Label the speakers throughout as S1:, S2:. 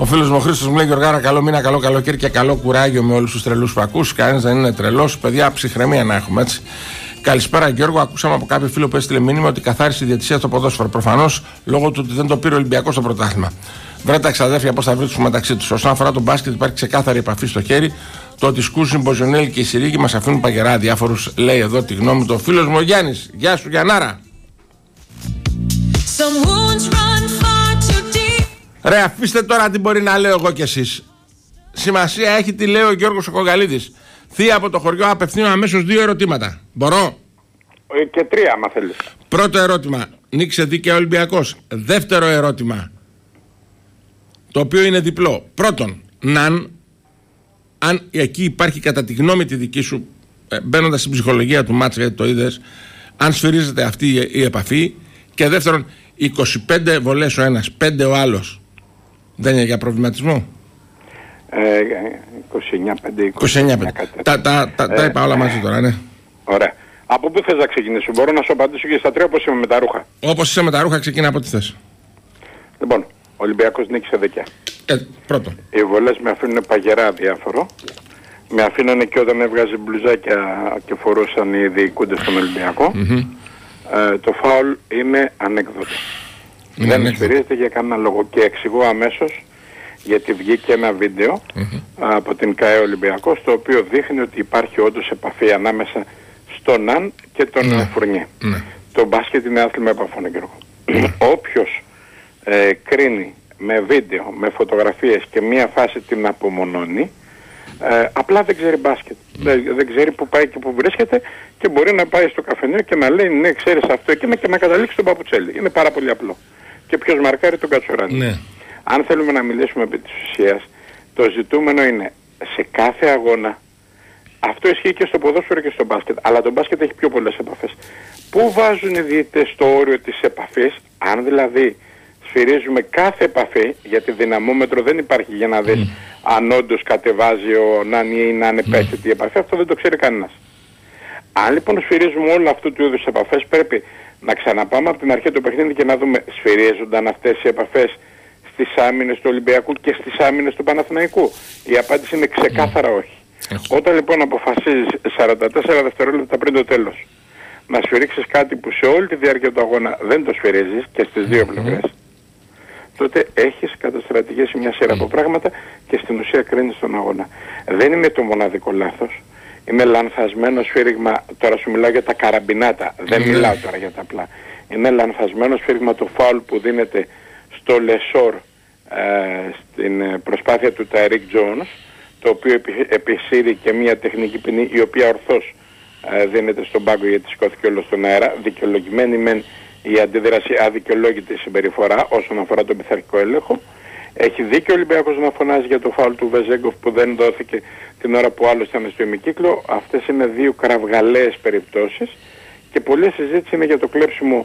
S1: Ο φίλος μου ο Χρήστος μου λέει: Γιωργάρα, καλό μήνα, καλό καλοκαίρι και καλό κουράγιο με όλους τους τρελούς που ακούς. Κανένας δεν είναι τρελός. Παιδιά, ψυχραιμία να έχουμε, έτσι. Καλησπέρα, Γιώργο. Ακούσαμε από κάποιο φίλο που έστειλε μήνυμα ότι καθάρισε η διαιτησία στο ποδόσφαιρο. Προφανώς λόγω του ότι δεν το πήρε ο Ολυμπιακός στο πρωτάθλημα. Βρε τα ξαδέρφια πώς θα βρίσκουν μεταξύ τους. Όσον αφορά τον μπάσκετ, υπάρχει ξεκάθαρη επαφή στο χέρι. Το ότι σκούσουν οι Μποζονέλη και οι Συρίγοι μας αφήνουν παγερά διάφορους, λέει εδώ τη γνώμη του ο φίλος μου ο Γιάννης. Γεια σου, Γιαννάρα. Ρε, αφήστε τώρα τι μπορεί να λέω εγώ κι εσείς. Σημασία έχει τι λέει ο Γιώργος ο Κογκαλίδης. Θεία από το χωριό, απευθύνω αμέσως 2 ερωτήματα. Μπορώ?
S2: Και 3, άμα θέλεις.
S1: Πρώτο ερώτημα, νίκησε δίκαια ο Ολυμπιακός? Δεύτερο ερώτημα, το οποίο είναι διπλό. Πρώτον, αν εκεί υπάρχει κατά τη γνώμη τη δική σου, μπαίνοντας στην ψυχολογία του μάτσα, γιατί το είδες, αν σφυρίζεται αυτή η επαφή. Και δεύτερον, 25 βολές ο ένας, 5 ο άλλος, δεν είναι για προβληματισμό?
S2: 29-5.
S1: Τα είπα όλα μαζί τώρα, ναι.
S2: Ωραία. Από πού θες να ξεκινήσω? Μπορώ να σου απαντήσω και στα 3 όπως είμαι με τα ρούχα.
S1: Όπως είσαι με τα ρούχα, ξεκινά από τι θες.
S2: Λοιπόν, ο Ολυμπιακός νίκησε δίκαια.
S1: Πρώτον.
S2: Οι βολές με αφήνουν παγερά διάφορο. Με αφήνανε και όταν έβγαζε μπλουζάκια και φορούσαν οι διοικούντες στον Ολυμπιακό. Το φάουλ είναι ανέκδοτο. Δεν σφυρίζεται για κανένα λόγο. Και εξηγώ αμέσως, γιατί βγήκε ένα βίντεο από την ΚΑΕ Ολυμπιακός, το οποίο δείχνει ότι υπάρχει όντως επαφή ανάμεσα στον Ναν και τον Φουρνιέ. Το μπάσκετ είναι άθλημα επαφών, Γιώργο. Όποιος κρίνει με βίντεο, με φωτογραφίες και μία φάση την απομονώνει, απλά δεν ξέρει μπάσκετ. Δεν ξέρει που πάει και που βρίσκεται και μπορεί να πάει στο καφενείο και να λέει ναι, ξέρεις αυτό εκείνο και να καταλήξει τον παπουτσέλι. Είναι πάρα πολύ απλό. Και ποιος μαρκάρει τον Κατσουράνη. Ναι. Αν θέλουμε να μιλήσουμε επί της ουσίας, το ζητούμενο είναι σε κάθε αγώνα, αυτό ισχύει και στο ποδόσφαιρο και στο μπάσκετ, αλλά το μπάσκετ έχει πιο πολλές επαφές. Πού βάζουν οι διαιτητές στο όριο της επαφής, αν δηλαδή σφυρίζουμε κάθε επαφή, γιατί δυναμόμετρο δεν υπάρχει για να δεις αν όντως κατεβάζει ο Νάνι ή να ανεπέχεται η επαφή, αυτό δεν το ξέρει κανένας. Αν λοιπόν σφυρίζουμε όλο αυτού του είδους επαφές, πρέπει να ξαναπάμε από την αρχή του παιχνίδι και να δούμε σφυρίζονταν αυτές οι επαφές στις άμυνες του Ολυμπιακού και στις άμυνες του Παναθηναϊκού. Η απάντηση είναι ξεκάθαρα όχι. Όταν λοιπόν αποφασίζεις 44 δευτερόλεπτα πριν το τέλος να σφυρίξεις κάτι που σε όλη τη διάρκεια του αγώνα δεν το σφυρίζεις και στις δύο πλευρές, τότε έχεις καταστρατηγήσει μια σειρά από πράγματα και στην ουσία κρίνεις τον αγώνα. Δεν είναι το μοναδικό λάθος. Είναι λανθασμένο σφύριγμα, τώρα σου μιλάω για τα καραμπινάτα, δεν μιλάω τώρα για τα απλά. Είναι λανθασμένο σφύριγμα το φάουλ που δίνεται στο Λεσόρ στην προσπάθεια του Ταϊρίκ Τζόνς, το οποίο επισύρει και μια τεχνική ποινή η οποία ορθώς δίνεται στον πάγκο γιατί σηκώθηκε όλο στον αέρα, δικαιολογημένη μεν η αντίδραση, αδικαιολόγητη συμπεριφορά όσον αφορά τον πειθαρχικό έλεγχο. Έχει δίκιο ο Ολυμπιακός να φωνάζει για το φάουλ του Βεζέγκοφ που δεν δόθηκε την ώρα που άλλος ήταν στο ημικύκλο. Αυτές είναι δύο κραυγαλαίες περιπτώσεις και πολλή συζήτηση είναι για το κλέψιμο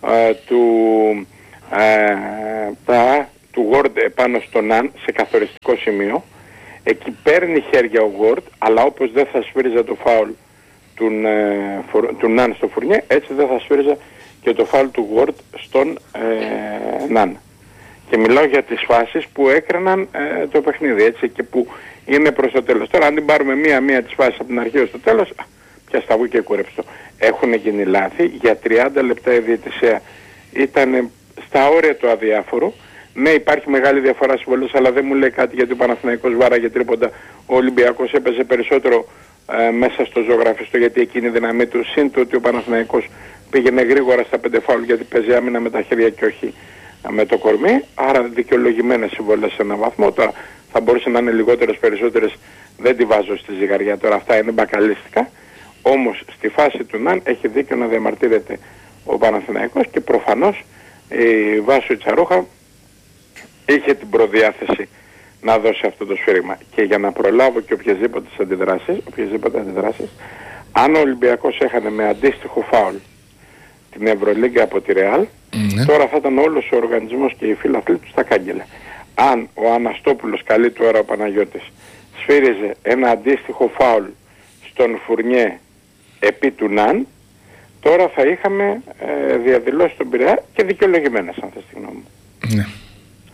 S2: του Γουόρντ επάνω στον Ναν σε καθοριστικό σημείο. Εκεί παίρνει χέρια ο Γουόρντ, αλλά όπως δεν θα σφύριζα το φάουλ του Ναν στο Φουρνιέ, έτσι δεν θα σφύριζα και το φάουλ του Γουόρντ στον Ναν. Και μιλάω για τις φάσεις που έκριναν το παιχνίδι, έτσι, και που είναι προς το τέλος. Τώρα αν την πάρουμε μία-μία τις φάσεις από την αρχή ως το τέλος, πια σταβού και κούρεψτο. Έχουν γίνει λάθη, για 30 λεπτά η διαιτησία ήταν στα όρια του αδιάφορου. Ναι, υπάρχει μεγάλη διαφορά στις βολές, αλλά δεν μου λέει κάτι γιατί ο Παναθηναϊκός βάραγε τρίποντα. Ο Ολυμπιακός έπαιζε περισσότερο μέσα στο ζωγραφιστό γιατί εκείνη η δύναμή του, συν το ότι ο Παναθηναϊκός πήγαινε γρήγορα στα 5 φάουλ γιατί παίζει άμυνα με τα χέρια και όχι με το κορμί, άρα δικαιολογημένες συμβολές σε έναν βαθμό. Τώρα θα μπορούσε να είναι λιγότερες, περισσότερες, δεν τη βάζω στη ζυγαριά, τώρα αυτά είναι μπακαλίστικα. Όμως στη φάση του Ναν έχει δίκιο να διαμαρτύρεται ο Παναθηναϊκός και προφανώς η Βάσου Τσαρούχα είχε την προδιάθεση να δώσει αυτό το σφύριγμα. Και για να προλάβω και οποιασδήποτε αντιδράσεις, αν ο Ολυμπιακός έχανε με αντίστοιχο φάουλ την Ευρωλίγκα από τη Ρεάλ, τώρα θα ήταν όλος ο οργανισμός και οι φίλαθλοι του στα κάγκελα. Αν ο Αναστόπουλος, καλή του ώρα ο Παναγιώτης, σφύριζε ένα αντίστοιχο φάουλ στον Φουρνιέ επί του Ναν, τώρα θα είχαμε διαδηλώσει τον Πειραιά και δικαιολογημένες, αν θες τη γνώμη μου.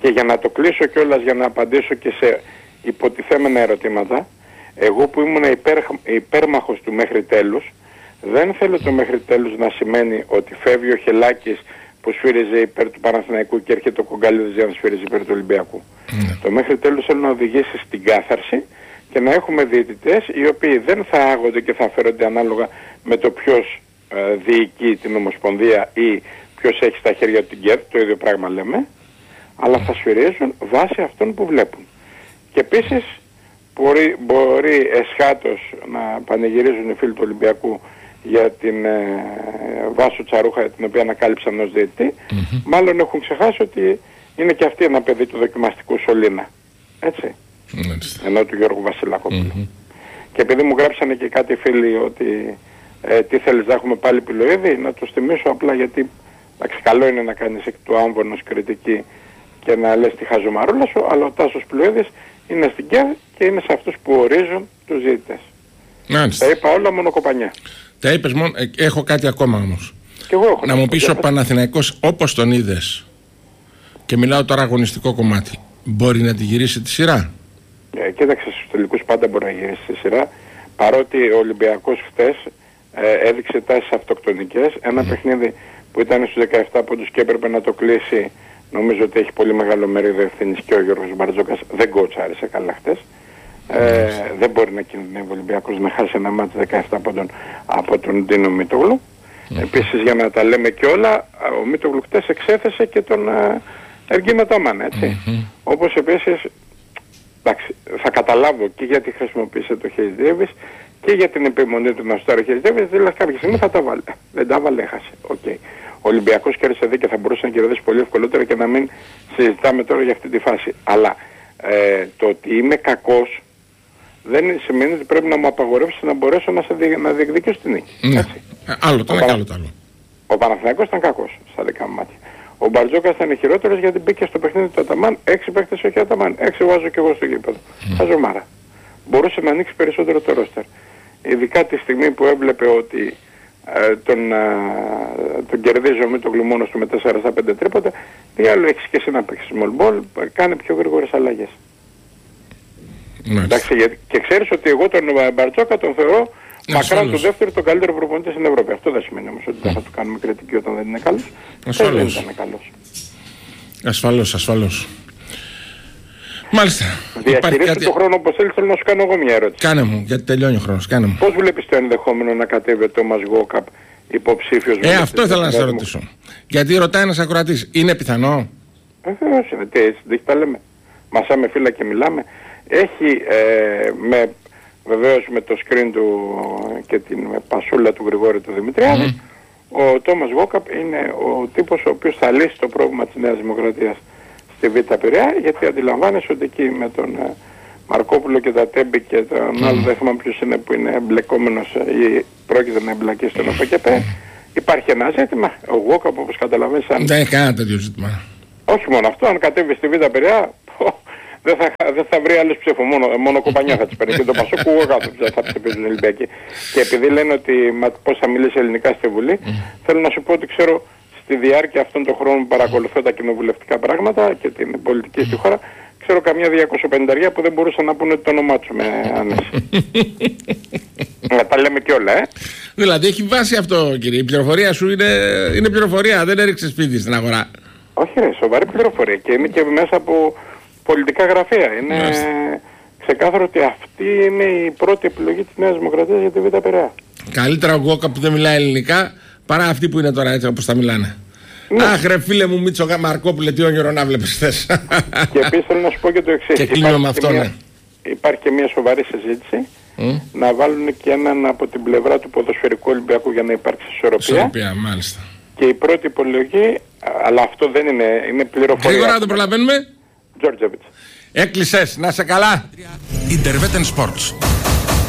S2: Και για να το κλείσω κιόλας, για να απαντήσω και σε υποτιθέμενα ερωτήματα, εγώ που ήμουν υπέρμαχος του μέχρι τέλους, δεν θέλω το μέχρι τέλους να σημαίνει ότι φεύγει ο Χελάκης που σφύριζε υπέρ του Παναθηναϊκού και έρχεται ο Κογκάλιδης για να σφύριζε υπέρ του Ολυμπιακού. Το μέχρι τέλους θέλω να οδηγήσει στην κάθαρση και να έχουμε διαιτητές οι οποίοι δεν θα άγονται και θα φέρονται ανάλογα με το ποιος διοικεί την Ομοσπονδία ή ποιος έχει στα χέρια του την ΚΕΔ, το ίδιο πράγμα λέμε, αλλά θα σφυρίζουν βάσει αυτών που βλέπουν. Και επίσης μπορεί εσχάτως να πανηγυρίζουν οι φίλοι του Ολυμπιακού για την Βάσο Τσαρούχα, την οποία ανακάλυψαν ως διαιτητή, μάλλον έχουν ξεχάσει ότι είναι και αυτή ένα παιδί του δοκιμαστικού Σολίνα. Έτσι. Ενώ του Γιώργου Βασιλακόπουλου. Και επειδή μου γράψανε και κάτι φίλοι ότι τι θέλεις να έχουμε πάλι Πιλοίδη, να τους θυμίσω απλά γιατί καλό είναι να κάνεις εκ του άμβονος κριτική και να λες τη χαζομαρούλα σου, αλλά ο Τάσος Πιλοίδης είναι στην ΚΕΔ και είναι σε αυτούς που ορίζουν τους διαιτητές. Τα είπα όλα μόνο κοπανιά.
S1: Τα είπες μόνο, έχω κάτι ακόμα όμως.
S2: Και εγώ έχω
S1: να μου πεις ο Παναθηναϊκός όπως τον είδες, και μιλάω τώρα αγωνιστικό κομμάτι, μπορεί να τη γυρίσει τη σειρά?
S2: Κοίταξε, στους τελικούς πάντα μπορεί να γυρίσει τη σειρά, παρότι ο Ολυμπιακός χτες έδειξε τάσεις αυτοκτονικές. Ένα παιχνίδι που ήταν στους 17 πόντους και έπρεπε να το κλείσει, νομίζω ότι έχει πολύ μεγάλο μερίδιο ευθύνης και ο Γιώργος Μπαρτζόκας δεν κότσαρισε καλά χτες. Δεν μπορεί να κινδυνεύει ο Ολυμπιακός να χάσει ένα μάτι 17 πόντων από τον Ντίνο Μίτογλου. Επίσης, για να τα λέμε και όλα, ο Μίτογλου χτες εξέθεσε και τον Εργίνα Τόμαν, έτσι. Όπως επίσης, εντάξει, θα καταλάβω και γιατί χρησιμοποίησε το Χέις Ντέιβις και για την επιμονή του να σουτάρει ο Χέις Ντέιβις, δηλαδή κάποια στιγμή θα τα βάλει. Δεν τα βάλε, έχασε. Okay. Ο Ολυμπιακός κέρδισε δίκαια, θα μπορούσε να κερδίσει πολύ ευκολότερα και να μην συζητάμε τώρα για αυτή τη φάση. Αλλά το ότι είμαι κακός δεν σημαίνει ότι πρέπει να μου απαγορεύσει να μπορέσω να διεκδικήσω την νίκη.
S1: Άλλο το ένα και άλλο το άλλο.
S2: Ο Παναθηναϊκός ήταν κακός στα δικά μου μάτια. Ο Μπαρτζόκας ήταν χειρότερος γιατί μπήκε στο παιχνίδι του Αταμάν, 6 παίκτες όχι Αταμάν, 6 βάζω και εγώ στο γήπεδο. Χαζομάρα. Μπορούσε να ανοίξει περισσότερο το ρόστερ. Ειδικά τη στιγμή που έβλεπε ότι τον κερδίζει ο Μίτογλου μόνος του με 4 στα 5 τρίποτα, τι άλλο έχεις και εσύ να παίξεις small ball, κάνε πιο γρήγορες αλλαγές. Εντάξει, και ξέρεις ότι εγώ τον Μπαρτζόκα τον θεωρώ μακράν του δεύτερου τον καλύτερο προπονητή στην Ευρώπη. Αυτό δεν σημαίνει όμως ότι δεν θα του κάνουμε κριτική όταν δεν είναι καλός. Δεν ήταν καλός.
S1: Ασφαλώς. Μάλιστα.
S2: Διαχειρίσου τον χρόνο όπως θέλεις, θέλω να σου κάνω εγώ μια ερώτηση.
S1: Κάνε μου, γιατί τελειώνει ο χρόνος. Κάνε μου.
S2: Πώς βλέπεις το ενδεχόμενο να κατέβει ο Τόμας Γουόκαπ υποψήφιος?
S1: Αυτό ήθελα να σε ρωτήσω. Γιατί ρωτάει ένας ακροατής, είναι πιθανό?
S2: Βεβαίως είναι, δεν τα λέμε. Μασάμε φύλλα και μιλάμε. Έχει βεβαίως με το screen του και την πασούλα του Γρηγόρη του Δημητριάδη, ο Τόμας Γουόκαπ είναι ο τύπος ο οποίος θα λύσει το πρόβλημα της Νέας Δημοκρατίας στη Β' Πειραιά, γιατί αντιλαμβάνεσαι ότι εκεί με τον Μαρκόπουλο και τα Τέμπη και τον άλλο δεν θυμάμαι ποιος είναι που είναι εμπλεκόμενος ή πρόκειται να εμπλακεί στον ΟΠΕΚΕΠΕ, υπάρχει ένα ζήτημα. Ο Γουόκαπ, όπως καταλαβαίνεις,
S1: δεν έχει κανένα τέτοιο ζήτημα.
S2: Όχι μόνο αυτό, αν κατέβει στη Β' Πειραιά δεν θα βρει άλλους ψήφους, μόνο κομπανιά θα τις παίρνει και το Πασόκου θα ψηφίζουν Ολυμπιακοί. Και επειδή λένε ότι πώς θα μιλήσει ελληνικά στη Βουλή, θέλω να σου πω ότι ξέρω στη διάρκεια αυτών των χρόνων που παρακολουθώ τα κοινοβουλευτικά πράγματα και την πολιτική στη χώρα, ξέρω καμιά 250 που δεν μπορούσαν να πούνε το όνομά τους με άνεση. Να τα λέμε και όλα,
S1: Δηλαδή έχει βάση αυτό, κύριε. Η πληροφορία σου είναι πληροφορία, δεν έριξε σπίτι στην αγορά.
S2: Όχι ρε, σοβαρή πληροφορία και είναι και μέσα από πολιτικά γραφεία. Είναι ξεκάθαρο ότι αυτή είναι η πρώτη επιλογή της Νέας Δημοκρατίας για τη Β' Πειραιά.
S1: Καλύτερα ο Γκόκα που δεν μιλάει ελληνικά παρά αυτοί που είναι τώρα έτσι όπως τα μιλάνε. Αχ ρε φίλε μου Μίτσο Μαρκόπουλε, τι όνειρο να βλέπεις χθες.
S2: Και επίσης θέλω να σου πω και το εξής.
S1: Και κλείνω με αυτό,
S2: υπάρχει και μια σοβαρή συζήτηση να βάλουν και έναν από την πλευρά του ποδοσφαιρικού Ολυμπιακού για να υπάρξει ισορροπία.
S1: Μάλιστα.
S2: Και η πρώτη επιλογή, αλλά αυτό δεν είναι πληροφορία.
S1: Γρήγορα το προλαβαίνουμε.
S2: Τζόρτζεβιτς.
S1: Έκλεισες, να σε καλά.
S3: Interveten Sports.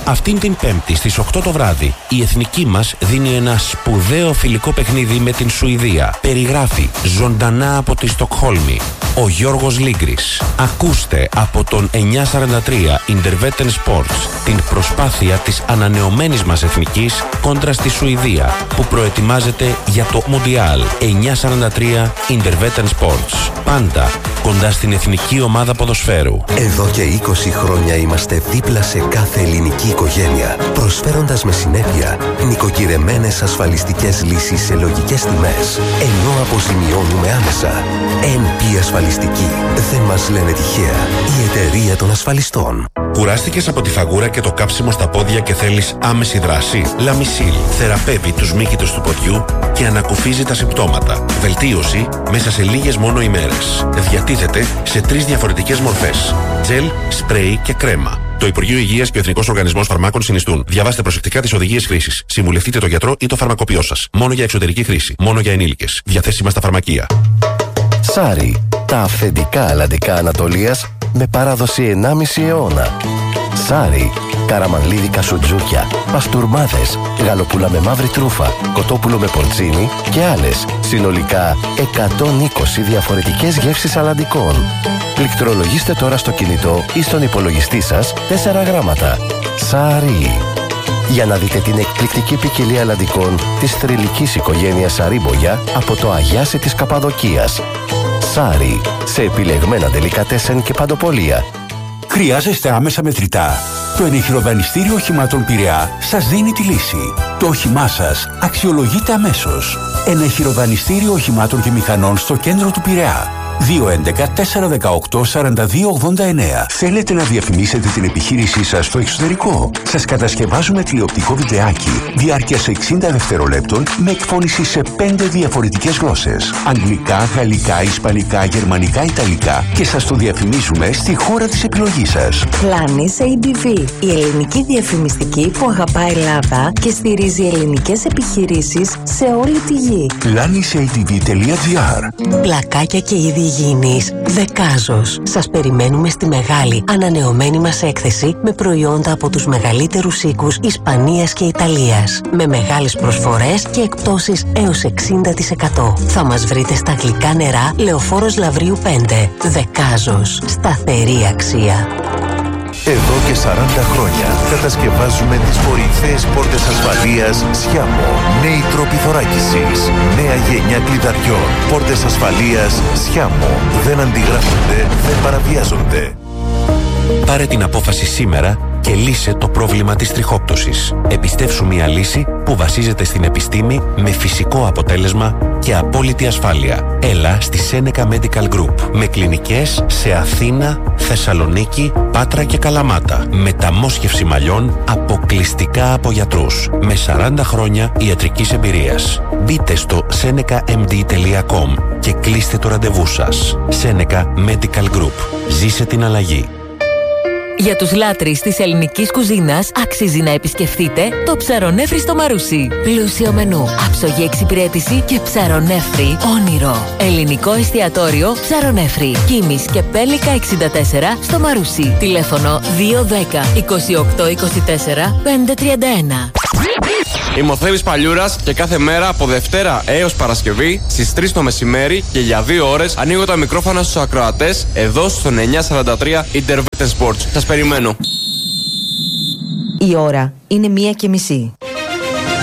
S3: Αυτήν την Πέμπτη στις 8 το βράδυ η εθνική μας δίνει ένα σπουδαίο φιλικό παιχνίδι με την Σουηδία. Περιγράφει ζωντανά από τη Στοκχόλμη ο Γιώργος Λίγκρης. Ακούστε από τον 943 Intervetten Sports την προσπάθεια της ανανεωμένης μας εθνικής κόντρα στη Σουηδία που προετοιμάζεται για το Μουντιάλ. 943 Intervetten Sports. Πάντα κοντά στην εθνική ομάδα ποδοσφαίρου.
S4: Εδώ και 20 χρόνια είμαστε δίπλα σε κάθε ελληνική οικογένεια, προσφέροντας με συνέπεια νοικοκυρεμένες ασφαλιστικές λύσεις σε λογικές τιμές, ενώ αποζημιώνουμε άμεσα. NP Ασφαλιστική. Δεν μας λένε τυχαία. Η εταιρεία των ασφαλιστών.
S3: Κουράστηκες από τη φαγούρα και το κάψιμο στα πόδια και θέλεις άμεση δράση? Λαμισίλ θεραπεύει τους μύκητους του ποδιού και ανακουφίζει τα συμπτώματα. Βελτίωση μέσα σε λίγες μόνο ημέρες. Διατίθεται σε 3 διαφορετικές μορφές: τζελ, σπρέι και κρέμα. Το Υπουργείο Υγείας και ο Εθνικός Οργανισμός Φαρμάκων συνιστούν. Διαβάστε προσεκτικά τις οδηγίες χρήσης. Συμβουλευτείτε τον γιατρό ή το φαρμακοποιό σας. Μόνο για εξωτερική χρήση. Μόνο για ενήλικες. Διαθέσιμα στα φαρμακεία.
S4: Σάρι. Τα αυθεντικά αλλαντικά Ανατολίας με παράδοση 1,5 αιώνα. Σάρι. Καραμανλίδικα σουτζούκια, παστούρμάδες, γαλοπούλα με μαύρη τρούφα, κοτόπουλο με πορτσίνι και άλλες. Συνολικά 120 διαφορετικές γεύσεις αλλαντικών. Πληκτρολογήστε τώρα στο κινητό ή στον υπολογιστή σας 4 γράμματα. Σάρι. Για να δείτε την εκπληκτική ποικιλία αλλαντικών της θρυλικής οικογένειας Σαρίμπογια από το Αγιάσι της Καπαδοκίας. Σάρι. Σε επιλεγμένα ντελικατέσεν και παντοπολία.
S5: Χρειάζεστε άμεσα μετρητά? Το ενεχειροδανιστήριο οχημάτων Πειραιά σας δίνει τη λύση. Το όχημά σας αξιολογείται αμέσως. Ενεχειροδανιστήριο οχημάτων και μηχανών στο κέντρο του Πειραιά. 211-418-4289. Θέλετε να διαφημίσετε την επιχείρησή σας στο εξωτερικό? Σας κατασκευάζουμε τηλεοπτικό βιντεάκι διάρκειας 60 δευτερολέπτων με εκφώνηση σε 5 διαφορετικές γλώσσες: αγγλικά, γαλλικά, ισπανικά, γερμανικά, ιταλικά, και σας το διαφημίζουμε στη χώρα της επιλογής σας.
S6: Planis ADV, η ελληνική διαφημιστική που αγαπάει Ελλάδα και στηρίζει ελληνικές επιχειρήσεις σε όλη τη γη.
S4: planisADV.gr.
S6: Πλακάκια και είδη υγιεινής Δεκάζος. Σας περιμένουμε στη μεγάλη ανανεωμένη μας έκθεση με προϊόντα από τους μεγαλύτερους οίκους Ισπανίας και Ιταλίας, με μεγάλες προσφορές και εκπτώσεις έως 60%. Θα μας βρείτε στα γλυκά νερά Λεωφόρος Λαβρίου 5. Δεκάζος. Σταθερή αξία.
S4: Εδώ και 40 χρόνια κατασκευάζουμε τις κορυφαίες πόρτες ασφαλείας Σιάμο. Νέοι τρόποι θωράκισης, νέα γενιά κλειδαριών. Πόρτες ασφαλείας Σιάμο. Δεν αντιγράφονται, δεν παραβιάζονται.
S3: Πάρε την απόφαση σήμερα και λύσε το πρόβλημα της τριχόπτωσης. Επιστεύσου μια λύση που βασίζεται στην επιστήμη με φυσικό αποτέλεσμα και απόλυτη ασφάλεια. Έλα στη Seneca Medical Group με κλινικές σε Αθήνα, Θεσσαλονίκη, Πάτρα και Καλαμάτα. Μεταμόσχευση μαλλιών αποκλειστικά από γιατρούς με 40 χρόνια ιατρικής εμπειρίας. Μπείτε στο senecamd.com και κλείστε το ραντεβού σας. Seneca Medical Group. Ζήσε την αλλαγή.
S7: Για τους λάτρεις της ελληνικής κουζίνας αξίζει να επισκεφτείτε το Ψαρονέφρι στο Μαρούσι. Πλούσιο μενού, άψογη εξυπηρέτηση και ψαρονέφρι όνειρο. Ελληνικό εστιατόριο Ψαρονέφρι. Κίμης και Πέλικα 64 στο Μαρούσι. Τηλέφωνο 210 28 24 531.
S8: Είμαι ο Θέλης Παλιούρας και κάθε μέρα από Δευτέρα έως Παρασκευή στις 3 το μεσημέρι και για 2 ώρες ανοίγω τα μικρόφωνα στους ακροατές εδώ στον 943 Intervetten Sports. Σας περιμένω.
S9: Η ώρα είναι 1:30.